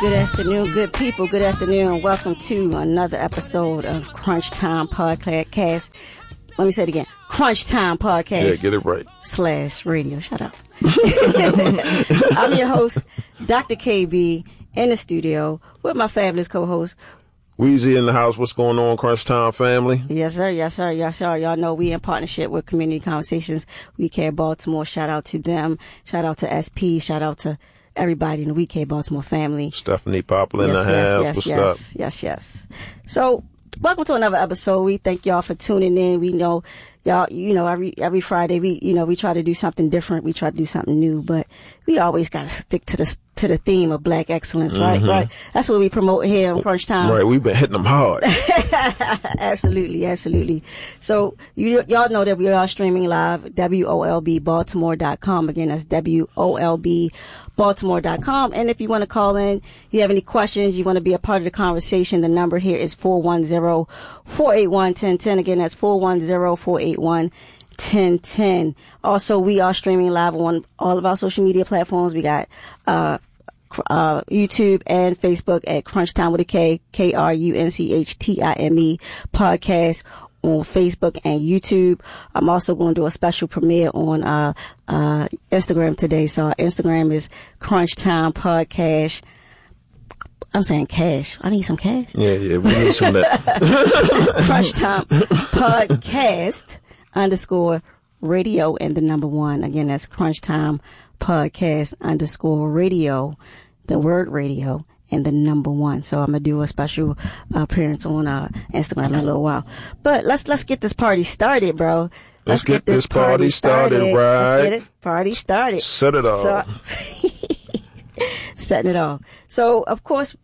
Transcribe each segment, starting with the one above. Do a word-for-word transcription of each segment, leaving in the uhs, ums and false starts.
Good afternoon, good people. Good afternoon. Welcome to another episode of Crunch Time Podcast. Let me say it again. Crunch Time Podcast. Yeah, get it right. Slash radio. Shut up. I'm your host, Doctor K B, in the studio with my fabulous co-host, Weezy in the house. What's going on, Crunch Time family? Yes, sir. Yes, sir. Yes, sir. Y'all know we in partnership with Community Conversations. We Care Baltimore. Shout out to them. Shout out to S P. Shout out to everybody in the We Care Baltimore family. Stephanie Poplar in yes, the yes, house. yes, What's yes, up? Yes, yes. So, welcome to another episode. We thank y'all for tuning in. We know y'all, you know, every every Friday we, you know, we try to do something different. We try to do something new, but we always got to stick to the to the theme of Black excellence, right? Mm-hmm. Right. That's what we promote here in Crunch Time. Right. We've been hitting them hard. Absolutely, absolutely. So you y'all know that we are streaming live W O L B Baltimore dot com. Again, that's W O L B Baltimore dot com. And if you want to call in, you have any questions, you want to be a part of the conversation, the number here is four one zero, four eight one, one zero one zero. Again, that's four one zero, four eight one, one zero one zero. Also, we are streaming live on all of our social media platforms. We got uh uh YouTube and Facebook at Crunch Time with a K, K R U N C H T I M E podcast on Facebook and YouTube. I'm also going to do a special premiere on uh uh Instagram today. So our Instagram is Crunch Time Podcast. I'm saying cash. I need some cash. Yeah, yeah, we need some of that. Crunch Time Podcast underscore radio and the number one. Again, that's Crunch Time Podcast underscore radio, the word radio, and the number one. So I'm gonna do a special uh, appearance on uh, Instagram in a little while. But let's let's get this party started, bro. Let's, let's get, get this party, party started, started, right? Let's get it party started. Set it off. So, setting it off. So of course,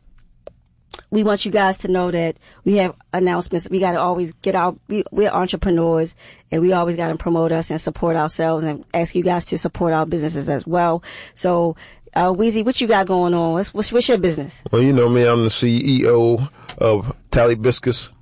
we want you guys to know that we have announcements. We got to always get out. We, we're entrepreneurs, and we always got to promote us and support ourselves and ask you guys to support our businesses as well. So, uh, Weezy, what you got going on? What's, what's, what's your business? Well, you know me. I'm the C E O of Tally Biscuits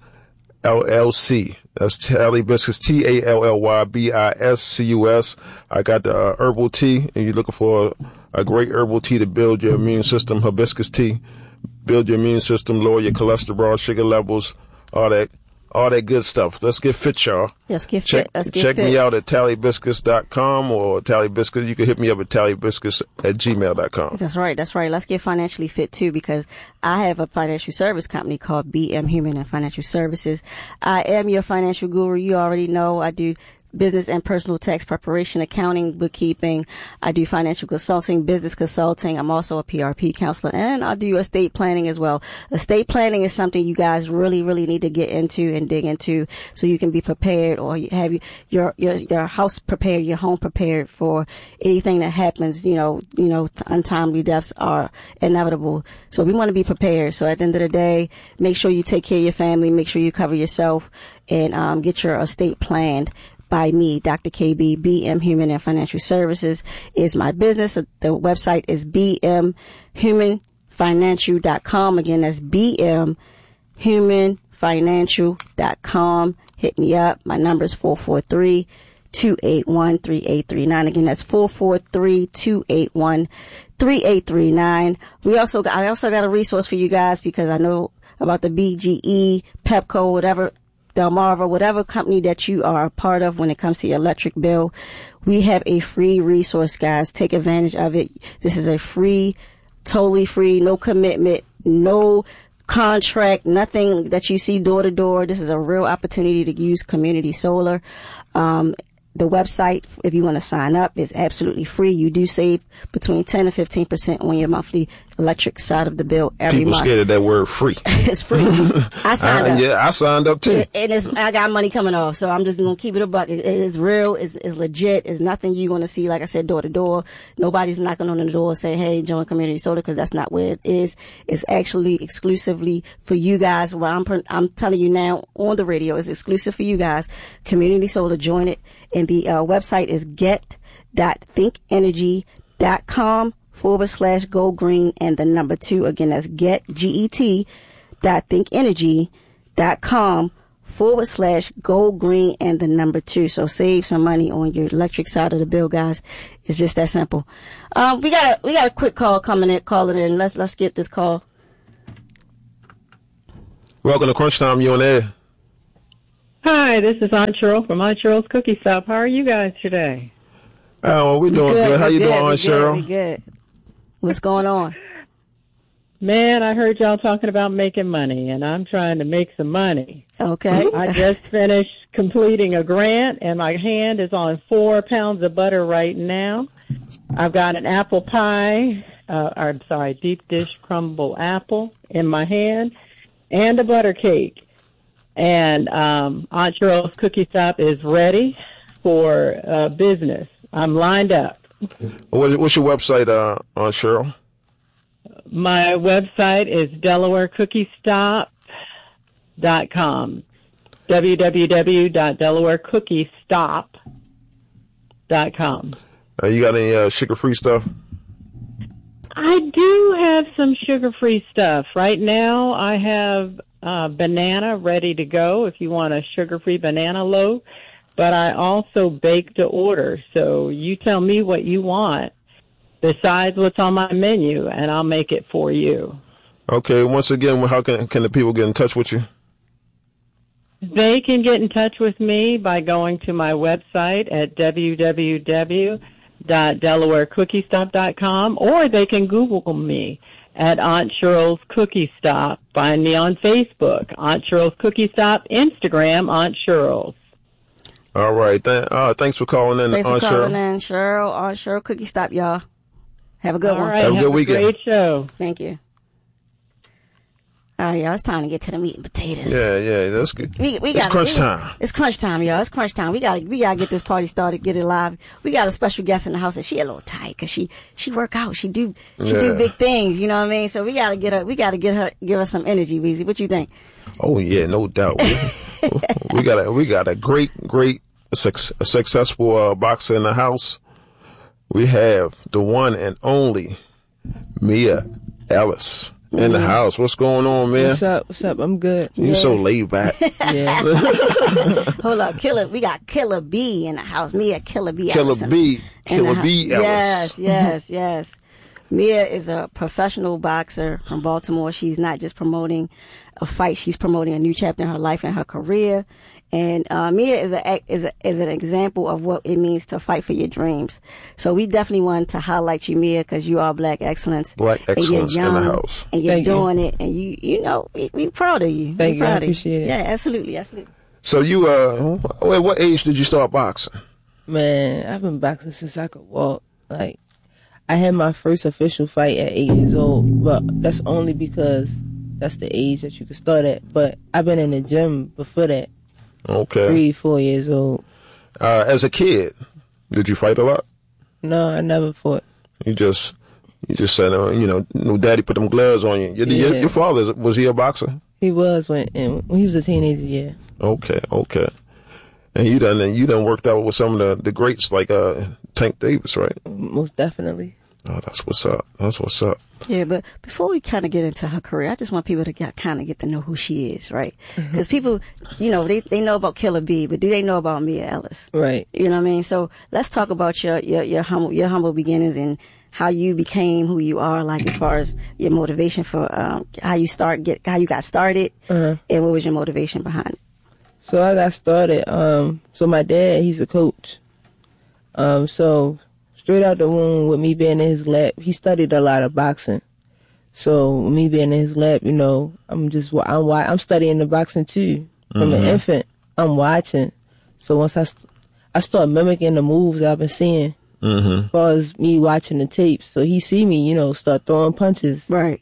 L L C. That's Tally Biscuits, T A L L Y B I S C U S. I got the uh, herbal tea, and you're looking for a, a great herbal tea to build your immune system, hibiscus tea. Build your immune system, lower your cholesterol, sugar levels, all that, all that good stuff. Let's get fit, y'all. Let's get check, fit. Let's get check fit. me out at tally biscuits dot com or Tally Biscuits. You can hit me up at tally biscuits at gmail dot com. That's right. That's right. Let's get financially fit too, because I have a financial service company called B M Human and Financial Services. I am your financial guru. You already know I do business and personal tax preparation, accounting, bookkeeping. I do financial consulting, business consulting. I'm also a P R P counselor, and I do estate planning as well. Estate planning is something you guys really, really need to get into and dig into so you can be prepared, or you have your, your, your house prepared, your home prepared for anything that happens. You know, you know, untimely deaths are inevitable. So we want to be prepared. So at the end of the day, make sure you take care of your family, make sure you cover yourself, and, um, get your estate planned by me, Doctor K B. B M Human and Financial Services is my business. The website is b m human financial dot com. Again, that's b m human financial dot com. Hit me up. My number is four four three, two eight one, three eight three nine. Again, that's four four three, two eight one, three eight three nine. We also got, I also got a resource for you guys, because I know about the B G E, Pepco, whatever, Delmarva, whatever company that you are a part of when it comes to your electric bill. We have a free resource, guys. Take advantage of it. This is a free, totally free, no commitment, no contract, nothing that you see door to door. This is a real opportunity to use community solar. Um, The website, if you want to sign up, is absolutely free. You do save between ten and fifteen percent on your monthly electric side of the bill every People month. People scared of that word free. It's free. I signed uh, up. Yeah, I signed up too. And it's, I got money coming off, so I'm just going to keep it a buck. It is real. It's, it's legit. It's nothing you're going to see, like I said, door to door. Nobody's knocking on the door saying, hey, join Community Solar, because that's not where it is. It's actually exclusively for you guys. Well, I'm, I'm telling you now on the radio, it's exclusive for you guys. Community Solar, join it. And the uh, website is get dot think energy dot com forward slash go green and the number two. Again, that's get, G E T, dot think energy dot com forward slash gold green and the number two. So save some money on your electric side of the bill, guys. It's just that simple. Um, we got a, we got a quick call coming in, calling in. Let's, let's get this call. Welcome to Crunch Time. You on air? Hi, this is Aunt Cheryl from Aunt Cheryl's Cookie Stop. How are you guys today? Oh, we're doing good. good. How you good, doing, Aunt Cheryl? Good, good. What's going on? Man, I heard y'all talking about making money, and I'm trying to make some money. Okay. I just finished completing a grant, and my hand is on four pounds of butter right now. I've got an apple pie, uh, I'm sorry, deep dish crumble apple in my hand, and a butter cake. And um, Aunt Cheryl's Cookie Stop is ready for uh, business. I'm lined up. What, what's your website, uh, Aunt Cheryl? My website is delaware cookie stop dot com. w w w dot delaware cookie stop dot com. Uh, you got any uh, sugar-free stuff? I do have some sugar-free stuff. Right now I have uh, banana ready to go if you want a sugar-free banana loaf. But I also bake to order. So you tell me what you want besides what's on my menu, and I'll make it for you. Okay. Once again, how can can the people get in touch with you? They can get in touch with me by going to my website at w w w dot delaware cookie stop dot com, or they can Google me at Aunt Cheryl's Cookie Stop. Find me on Facebook, Aunt Cheryl's Cookie Stop, Instagram, Aunt Cheryl's. All right. Th- uh, thanks for calling in, Thanks Aunt for calling Cheryl. in, Cheryl. Aunt Cheryl Cookie Stop, y'all. Have a good All one. right, have a good have weekend. Great show. Thank you. All right, y'all. It's time to get to the meat and potatoes. Yeah, yeah, that's good. We, we it's gotta, crunch we, time. It's crunch time, y'all. It's crunch time. We gotta, we gotta get this party started, get it live. We got a special guest in the house, and she a little tight because she, she work out. She do, she Yeah. do big things. You know what I mean? So we gotta get her, we gotta get her, give her some energy, Weezy. What you think? Oh yeah, no doubt. We, we got a we got a great, great, suc- a successful uh, boxer in the house. We have the one and only Mia Ellis in the house. What's going on, man? What's up? What's up? I'm good. You Yeah. so laid back. Yeah. Hold up, Killer. We got Killer B in the house. Mia Killer B. Killer Ellison B, in Killer the B hou- Ellis. Yes, yes, yes. Mia is a professional boxer from Baltimore. She's not just promoting a fight; she's promoting a new chapter in her life and her career. And uh, Mia is a is a, is an example of what it means to fight for your dreams. So we definitely want to highlight you, Mia, because you are Black excellence. Black And you're excellence in the young, house. and you're Thank you. doing it, and you you know we, we proud of you. Thank we you. I proud of appreciate it. Yeah, absolutely, absolutely. So you uh, wait, what age did you start boxing? Man, I've been boxing since I could walk. Like, I had my first official fight at eight years old, but that's only because that's the age that you can start at. But I've been in the gym before that, Okay. three, four years old. Uh, as a kid, did you fight a lot? No, I never fought. You just, you just said, uh, you know, no daddy put them gloves on you. Your, your, Yeah. your father, was he a boxer? He was when and when he was a teenager. Yeah. Okay, okay. And you done, and you done worked out with some of the, the greats like uh, Tank Davis, right? Most definitely. Oh, that's what's up. That's what's up. Yeah, but before we kind of get into her career, I just want people to get, kind of get to know who she is, right? Because people, you know, they, they know about Killer B, but do they know about Mia Ellis? Right. You know what I mean? So let's talk about your, your, your humble, your humble beginnings and how you became who you are, like as far as your motivation for, um, how you start, get, how you got started, Uh-huh. and what was your motivation behind it? So I got started. Um, so my dad, he's a coach. Um, so straight out the womb with me being in his lab, he studied a lot of boxing. So with me being in his lab, you know, I'm just I'm wa- I'm studying the boxing too from an infant. I'm watching. So once I st- I start mimicking the moves I've been seeing, Mm-hmm. as far as me watching the tapes. So he see me, you know, start throwing punches. Right.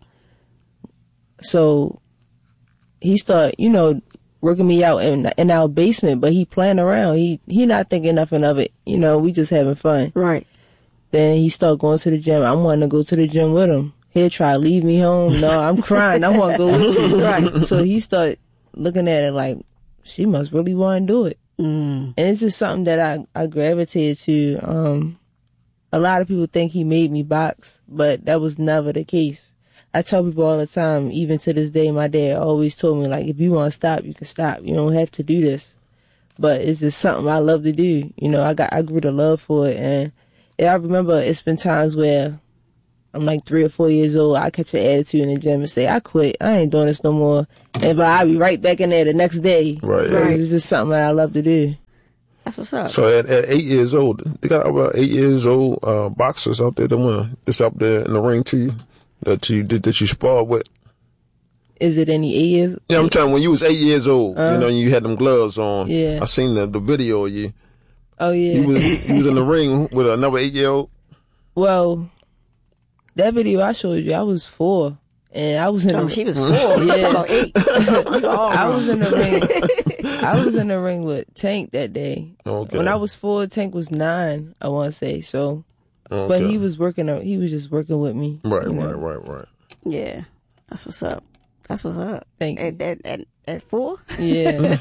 So he start, you know, working me out in in our basement, but he playing around. He he not thinking nothing of it. You know, we just having fun. Right. Then he start going to the gym. I'm wanting to go to the gym with him. He'll try to leave me home. No, I'm crying. I want to go with you. Right. So he start looking at it like, she must really want to do it. Mm. And it's just something that I, I gravitated to. Um, a lot of people think he made me box, but that was never the case. I tell people all the time, even to this day, my dad always told me, like, if you want to stop, you can stop. You don't have to do this. But it's just something I love to do. You know, I got, I grew the love for it. And yeah, I remember it's been times where I'm like three or four years old, I catch an attitude in the gym and say, I quit. I ain't doing this no more. And but I'll be right back in there the next day. Right. Right. It's just something that I love to do. That's what's up. So at, at eight years old, they got about eight years old uh, boxers out there that want that's up there in the ring to you that you did that you sparred with. Is it any eight years? Yeah, I'm telling you, when you was eight years old, uh, you know, you had them gloves on. Yeah. I seen the, the video of you. Oh, yeah. You was, you was in the ring with another eight year old. Well, that video I showed you, I was four. And I was in Oh, the she was four. You talking about eight. You all I wrong. was in the ring. I was in the ring with Tank that day. Okay. When I was four, Tank was nine, I want to say. So, Okay. but he was working. He was just working with me. Right, you know? right, right, right. Yeah. That's what's up. That's what's up. Thank you. At, at, at, at four? Yeah,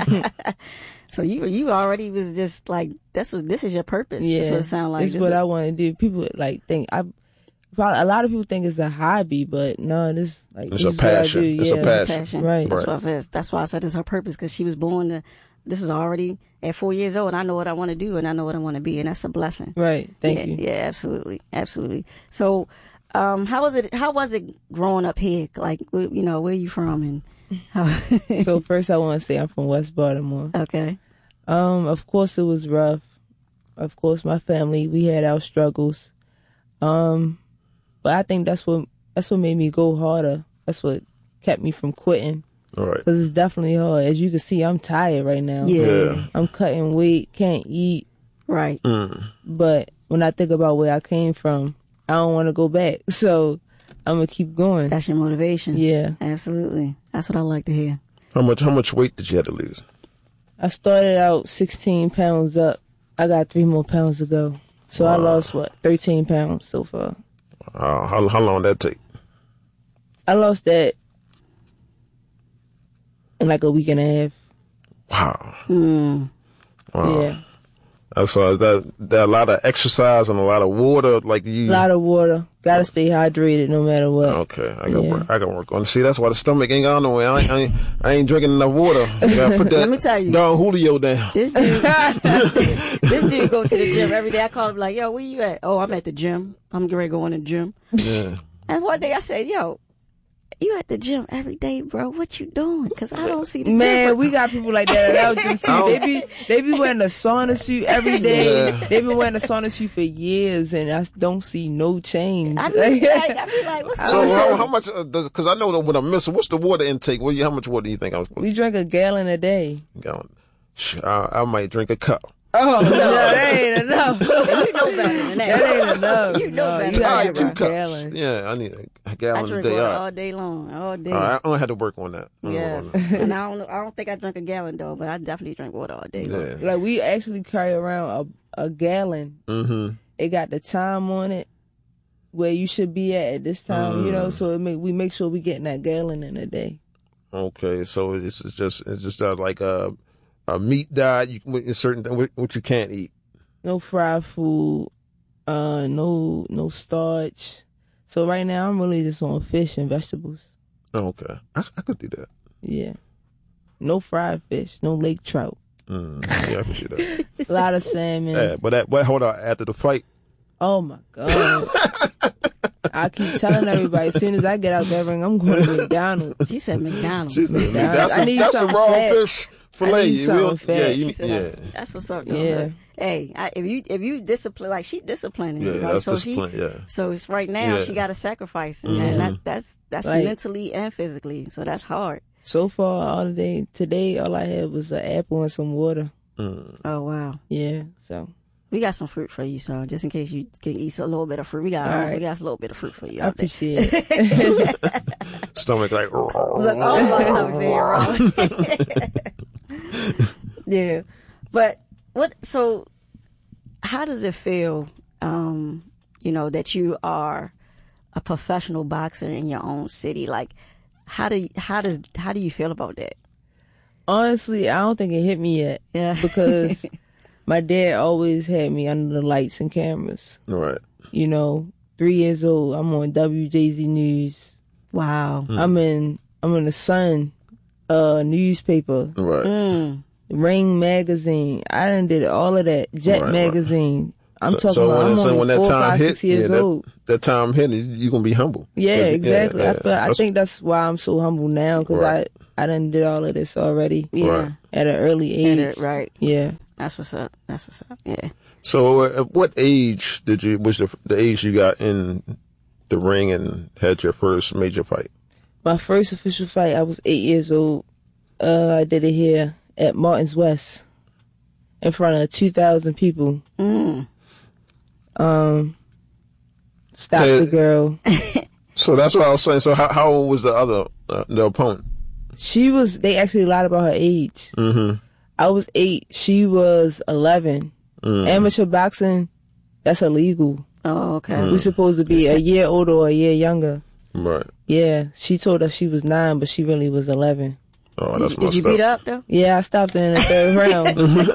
So you you already was just like, that's what, this is your purpose. yeah. That's what it sound like. It's This what is- I want to do. People like think I. Probably, a lot of people think it's a hobby, but no, this like It's this a is what I passion. do. It's a yeah. passion. passion. Right. That's Right. why I said. That's why I said it's her purpose, because she was born to. This is already at four years old. I know what I want to do, and I know what I want to be, and that's a blessing. Right. Thank yeah, you. Yeah, absolutely, absolutely. So, um, how was it? How was it growing up here? Like, wh- you know, where you from, and how? So first, I want to say I'm from West Baltimore. Okay. Um, of course, it was rough. Of course, my family, we had our struggles. Um, but I think that's what that's what made me go harder. That's what kept me from quitting. All right. Because it's definitely hard. As you can see, I'm tired right now. Yeah. Yeah. I'm cutting weight, can't eat. Right. Mm. But when I think about where I came from, I don't want to go back. So I'm going to keep going. That's your motivation. Yeah. Absolutely. That's what I like to hear. How much? How much weight did you have to lose? I started out sixteen pounds up. I got three more pounds to go. So I lost, what, thirteen pounds so far. Uh, how how long did that take? I lost that in like a week and a half. Wow. Mm. Wow. Yeah. That's uh, that that a lot of exercise and a lot of water. Like you. A lot of water. Gotta stay hydrated no matter what. Okay, I got Yeah. work. I got work on. See, that's why the stomach ain't gone nowhere. I ain't, I ain't, I ain't drinking enough water. You gotta put that Let me tell you. Don Julio down. This dude, this dude go to the gym every day. I call him like, yo, where you at? Oh, I'm at the gym. I'm getting ready to go in the gym. Yeah. And one day I said, yo, you at the gym every day, bro. What you doing? Because I don't see the Man, difference. we got people like that at our gym too. They be they be wearing a sauna suit every day. Yeah. They've been wearing a sauna suit for years, and I don't see no change. I be like, I be like, what's So going how, on? how much? Uh, does Because I know that when I'm missing, what's the water intake? What do you, how much water do you think I'm supposed We drink a gallon a day. to go? Sh- I, I might drink a cup. Oh no, that ain't enough. You know better than that. That ain't enough. You know No, better you than gotta that, drink two a bro. cups. gallon. Yeah, I need a, a I gallon a drink day. water All right. all day long, all day. All right, I'm gonna have to work on that. I'm gonna Yes, work on that. and I don't. I don't think I drink a gallon though, but I definitely drink water all day long. Yeah. Like we actually carry around a, a gallon. Mm-hmm. It got the time on it where you should be at at this time, you know. So it make we make sure we getting that gallon in a day. Okay, so this is just it's just uh, like a a meat diet. You with certain thing what, what you can't eat. No fried food, uh, no no starch. So right now I'm really just on fish and vegetables. Okay, I, I could do that. Yeah, no fried fish, no lake trout, Mm, yeah, I could do that. a lot of salmon. Yeah, but that, but hold on. After the fight, Oh my god! I keep telling everybody as soon as I get out that ring, I'm going to McDonald's. She said McDonald's. she's, that's I a, need that's a something raw fat. fish fillet. I need You something will- fat. Yeah, She you, She said, yeah. that's what's up, though. Yeah. But, hey, I, if you if you discipline, like she disciplining, Yeah, you, right? that's so discipline, she, yeah. so it's right now Yeah. she got to sacrifice, and man, that, that's that's Right. mentally and physically. So that's hard. So far, all the day today, all I had was an apple and some water. Oh wow, Yeah, so we got some fruit for you, so just in case you can eat a little bit of fruit, we got All right. we got a little bit of fruit for you I out there. appreciate it. Stomach like. Look, all of our stomachs in here wrong. Yeah, but what? So, how does it feel? Um, you know that you are a professional boxer in your own city. Like, how do you, how does how do you feel about that? Honestly, I don't think it hit me yet. Yeah. Because my dad always had me under the lights and cameras. All right. You know, three years old, I'm on W J Z News. Wow. Mm. I'm in I'm in the Sun uh, newspaper, Right. Mm. Ring magazine. I done did all of that. Jet Right, magazine. I'm so, talking so about when, I'm so only when that four, time five, hit, six years yeah, that, old. that time hit, you're going to be humble. Yeah, 'Cause, exactly. yeah, I feel, I that's- think that's why I'm so humble now, because Right. I, I done did all of this already Yeah. Right. at an early age. At a- right. Yeah. That's what's up. That's what's up. Yeah. So, uh, at what age did you? Was the the age you got in the ring and had your first major fight? My first official fight, I was eight years old. Uh, I did it here at Martin's West in front of two thousand people. Mm. Um, stopped Hey. the girl. So that's what I was saying. So, how, how old was the other uh, the opponent? She was, they actually lied about her age. Mm-hmm. I was eight. She was eleven. Mm. Amateur boxing, that's illegal. Oh, okay. We're supposed to be a year older or a year younger. Right. Yeah, she told us she was nine, but she really was eleven. Oh, that's Did you messed beat up. up though? Yeah, I stopped her in the third round.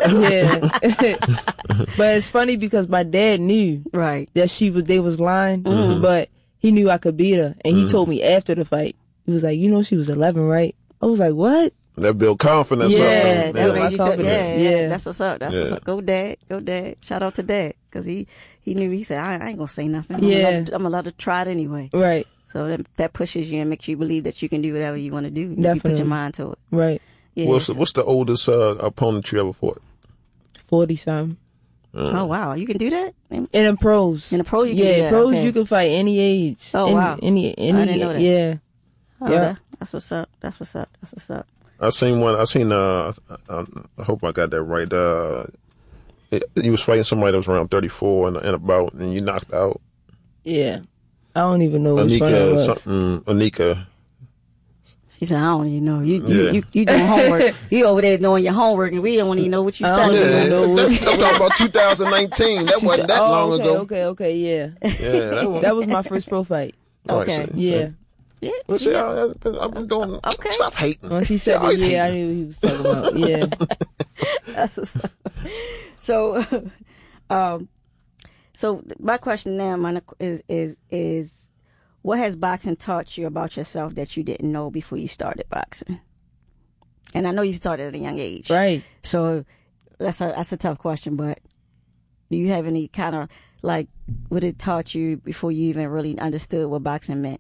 Yeah. But it's funny because my dad knew Right. that she was, they was lying, but he knew I could beat her. And he told me after the fight, he was like, you know, she was eleven, right? I was like, what? That built confidence. Yeah, up. Yeah, that Yeah. made you feel, confidence. yeah, yeah, Yeah. That's what's up. That's what's Yeah. up. Go dad. Go dad. Shout out to dad. Cause he, he knew, he said, I, I ain't gonna say nothing. I'm Yeah. allowed to, I'm allowed to try it anyway. Right, So that, that pushes you and makes you believe that you can do whatever you want to do. You put Definitely. your mind to it. right. Yeah. What's the, what's the oldest uh, opponent you ever fought? forty something. Oh wow. You can do that? In the pros. In the pros, you can yeah, do that, pros okay. you can fight any age. Oh, any, wow. Any, any, I didn't know that. Yeah. Oh, Yeah. that- that's what's up. That's what's up. That's what's up. I seen one. I seen. Uh, I, I hope I got that right. Uh, it, you was fighting somebody that was around thirty-four and, and about, and you knocked out Yeah. I don't even know which one it Anika. was. Something. Anika. She said, I don't even know. You, you, Yeah. you, you doing homework. You over there doing your homework and we don't even know what you I don't studying. even know Yeah, what- that's, I'm talking about two thousand nineteen. That wasn't that oh, long okay, ago. okay, okay, yeah. Yeah, that was. That was my first pro fight. Okay. Right, see, Yeah. Yeah. Well, see, I, I've been, I've been doing. Okay. Stop hating. Once he said You're the always yeah, I hating. knew what he was talking about. Yeah. That's what's up. So, um, so my question now, my is is is, what has boxing taught you about yourself that you didn't know before you started boxing? And I know you started at a young age, Right. So that's a that's a tough question. But do you have any kind of like what it taught you before you even really understood what boxing meant?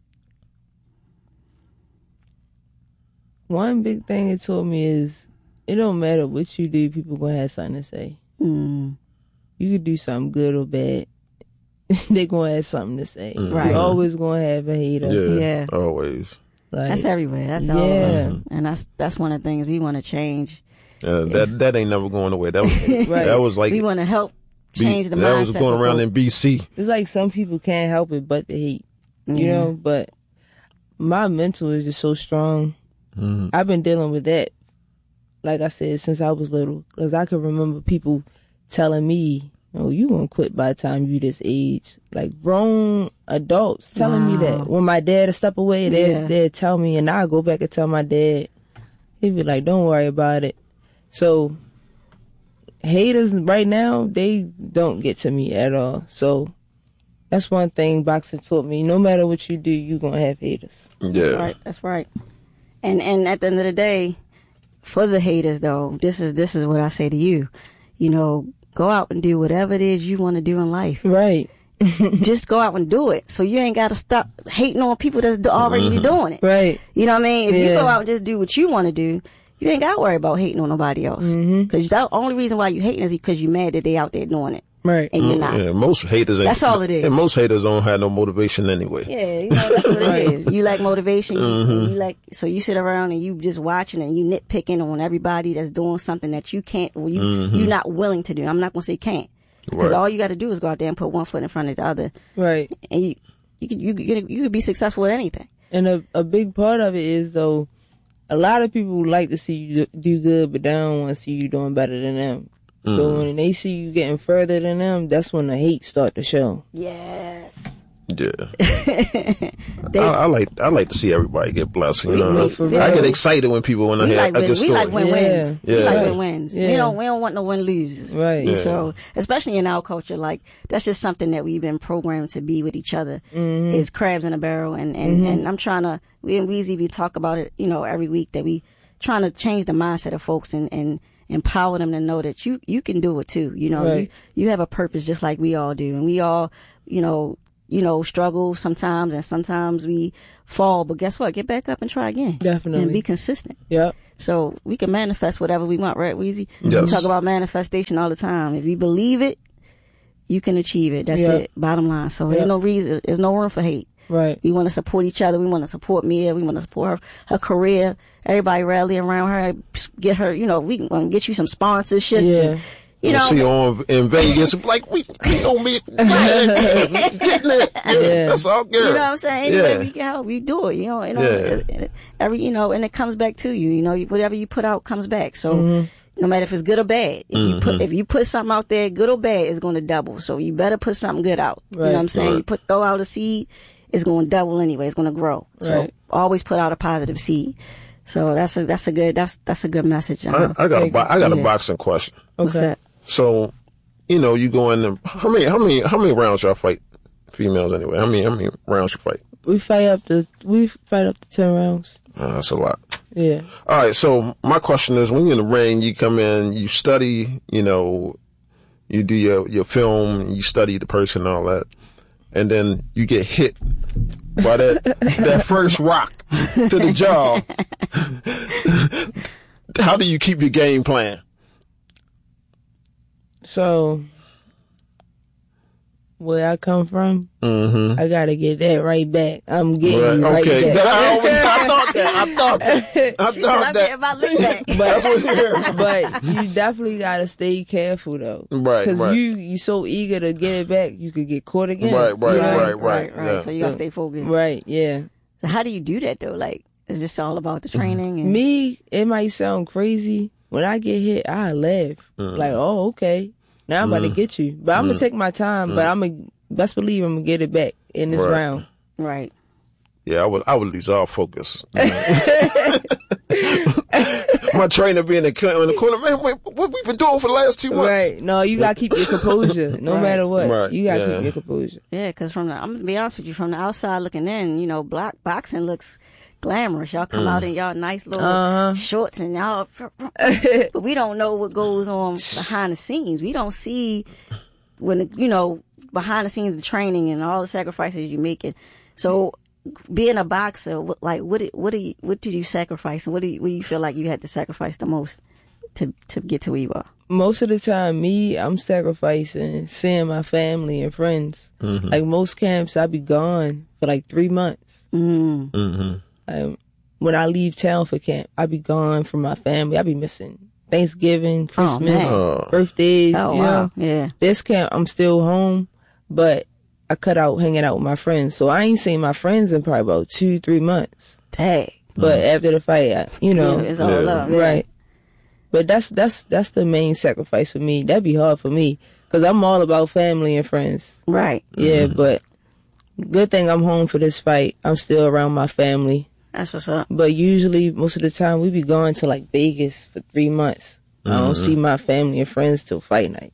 One big thing it taught me is it don't matter what you do, people gonna have something to say. Mm, You could do something good or bad. They gonna have something to say. Right. You're always gonna have a hater. Yeah, Yeah. always. Like, that's everywhere. That's all of us, Yeah. and that's that's one of the things we want to change. Uh, that that ain't never going away. That was Right. that was like We want to help B- change the that mindset. was going around in B C. it's like some people can't help it but to hate. You Yeah. know, but my mental is just so strong. Mhm. I've been dealing with that, like I said, since I was little. Because I can remember people telling me, oh, you gonna quit by the time you this age. Like grown adults telling me Wow. that. When my dad would step away, they'd, Yeah. they'd tell me, and I'd go back and tell my dad. He'd be like, don't worry about it. So haters right now, they don't get to me at all. So that's one thing boxing taught me. No matter what you do, you gonna have haters. Yeah, Right, that's right. And and at the end of the day, for the haters though, this is this is what I say to you. You know, go out and do whatever it is you want to do in life. Right. Just go out and do it. So you ain't got to stop hating on people that's do- already doing it. Right. You know what I mean? If you Yeah. go out and just do what you want to do, you ain't got to worry about hating on nobody else. Because the only reason why you hating is because you mad that they out there doing it. Right. And you're not. yeah. Most haters ain't. That's all it is. And most haters don't have no motivation anyway. Yeah, you know, that's what Right. it is. You lack motivation. You, you like, so you sit around and you just watching and you nitpicking on everybody that's doing something that you can't, or you, you're not willing to do. I'm not going to say can't. Because Right. all you got to do is go out there and put one foot in front of the other. Right. And you, you could, you, could- you could be successful at anything. And a, a big part of it is, though, a lot of people like to see you do good, but they don't want to see you doing better than them. So when they see you getting further than them, that's when the hate start to show. Yes. Yeah. They, I, I like I like to see everybody get blessed. You We- know, we- for I real. get excited when people when I we hear like a win, good we story. like win wins. Yeah. We like Yeah. win wins. Yeah. We don't we don't want no win loses. Right. Yeah. So especially in our culture, like that's just something that we've been programmed to be with each other. Mm-hmm. Is crabs in a barrel, and and, and I'm trying to. We and Weezy we talk about it, you know, every week that we trying to change the mindset of folks and and empower them to know that you you can do it too. You know, Right. you you have a purpose just like we all do, and we all, you know. You know, struggle sometimes, and sometimes we fall. But guess what? Get back up and try again. Definitely. And be consistent. Yep. So we can manifest whatever we want, right, Weezy? Yes. We talk about manifestation all the time. If you believe it, you can achieve it. That's Yeah. it. Bottom line. So Yeah. there's no reason, there's no room for hate. Right. We want to support each other. We want to support Mia. We want to support her, her career. Everybody rally around her. Get her, you know, we want to get you some sponsorships. Yeah. And, you You know, see on in Vegas, like we, we gonna be getting it. Yeah. That's all good. you know what I'm saying? Any way Yeah. we can help, we do it. You know, you know, Yeah. every, you know, and it comes back to you. You know, whatever you put out comes back. So Mm-hmm. no matter if it's good or bad, if you put if you put something out there, good or bad, it's going to double. So you better put something good out. You know Right. what I'm saying? Right. You put throw out a seed, it's going to double anyway. It's going to grow. So Right. always put out a positive seed. So that's a that's a good that's that's a good message. I, Um, I got a bo- I got a Yeah. boxing question. what's Okay. that? So, you know, you go in and how many how many how many rounds y'all fight? Females anyway. How many how many rounds you fight? We fight up to we fight up to ten rounds. Uh, that's a lot. Yeah. All right. So my question is, when you're in the ring, you come in, you study, you know, you do your your film, you study the person and all that, and then you get hit by that that first rock to the jaw. How do you keep your game plan? So where I come from, Mm-hmm. I gotta get that right back. I'm getting Right. you right Okay. back. I, always, I thought that. I thought that. I She said, thought "I'm that. getting my lick back." That's what here. But you definitely gotta stay careful though, Right, Because right. you you so eager to get it back, you could get caught again. Right, right, You know? right, right. right. yeah. So you got to stay focused. Right, yeah. So how do you do that though? Like, it's just all about the training and Me, it might sound crazy. When I get hit, I laugh. Mm. Like, oh, okay. Now I'm about to get you. But I'm going to take my time, but I'm going to, best believe I'm going to get it back in this Right. round. right. Yeah, I would I would lose all focus. My trainer be in the, co- in the corner, man, wait, what we been doing for the last two months? Right. No, you got to keep your composure. No Right. matter what. Right. You got to Yeah. keep your composure. Yeah, because from the, I'm gonna be honest with you, from the outside looking in, you know, black boxing looks glamorous. Y'all come out in y'all nice little Uh-huh. shorts and y'all, but we don't know what goes on behind the scenes. We don't see when the, you know behind the scenes, the training and all the sacrifices you're making. So, being a boxer, what, like what did, what do you, what did you sacrifice, and what do you, what do you feel like you had to sacrifice the most to to get to where you are? Most of the time, me, I'm sacrificing seeing my family and friends. Mm-hmm. Like most camps, I be gone for like three months. Mm. Mm-hmm. Um, when I leave town for camp, I be gone from my family. I be missing Thanksgiving, Christmas, man. Oh. birthdays. Oh you wow, know, yeah. this camp I'm still home, but I cut out hanging out with my friends. So I ain't seen my friends in probably about two, three months. Dang. But after the fight, I, you know, Yeah, it's all Yeah. love. Yeah. right. But that's that's that's the main sacrifice for me. That'd be hard for me because I'm all about family and friends. Right. Yeah, but good thing I'm home for this fight. I'm still around my family. That's what's up. But usually, most of the time, we be going to like Vegas for three months. I don't see my family and friends till fight night.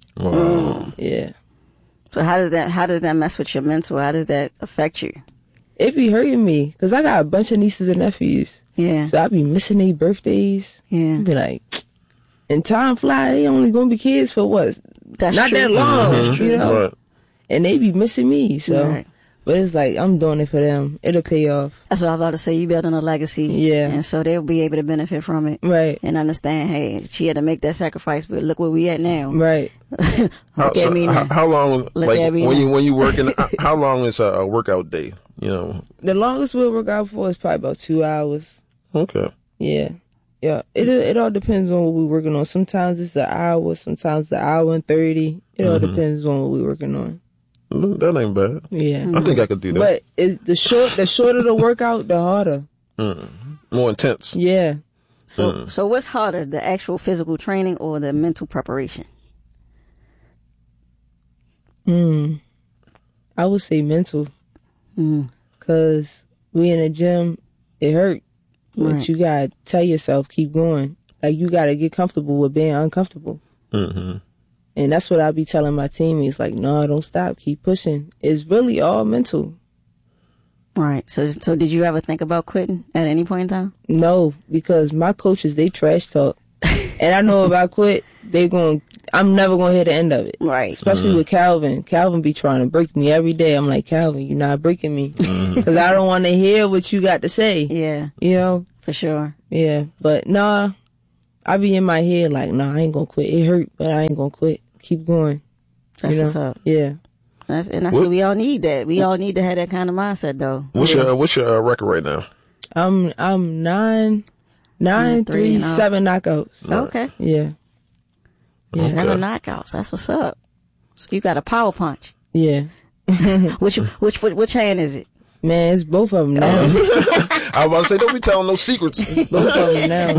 Wow. Yeah, So how does that how does that mess with your mental? How does that affect you? it be hurting me because I got a bunch of nieces and nephews, Yeah. so I be missing their birthdays. Yeah. I be like, and time fly. They only gonna be kids for what? That's Not true. that long, That's true. you know. Right. And they be missing me. So, Right. but it's like I'm doing it for them. It'll pay off. That's what I was about to say. You building a legacy. Yeah. And so they'll be able to benefit from it. Right. And understand, hey, she had to make that sacrifice, but look where we at now. Right. How, Look at so me how, now. how long, Look like at me when now. you when you working? How long is a, a workout day? You know. The longest we'll work out for is probably about two hours. Okay. Yeah. Yeah. It it all depends on what we're working on. Sometimes it's an hour, sometimes an hour and thirty. It all depends on what we're working on. Mm, That ain't bad. Yeah. I think I could do that. But it's the short the shorter the workout, the harder. More intense. Yeah. So, so what's harder, the actual physical training or the mental preparation? Hmm. I would say mental. Mm. Cause we in the gym, it hurt. But Right. you gotta tell yourself, keep going. Like, you gotta get comfortable with being uncomfortable. Mm-hmm. And that's what I be telling my teammates, like, no, don't stop, keep pushing. It's really all mental. Right. So, so did you ever think about quitting at any point in time? No, because my coaches, they trash talk. And I know if I quit, they going I'm never going to hear the end of it. Right. Especially with Calvin. Calvin be trying to break me every day. I'm like, Calvin, you're not breaking me. Because I don't want to hear what you got to say. Yeah. You know? For sure. Yeah. But nah, I be in my head like, nah, I ain't going to quit. It hurt, but I ain't going to quit. Keep going. That's you know? what's up. Yeah. That's, and that's What- what we all need. That we all need to have that kind of mindset, though. What's your What's your uh, record right now? I'm I'm nine, nine, three three, and out. seven knockouts. Okay. Yeah. Yeah. Seven Okay. knockouts. That's what's up. So you got a power punch. Yeah. Which which which which hand is it? Man, it's both of them now. I was about to say, don't be telling no secrets. both of them now.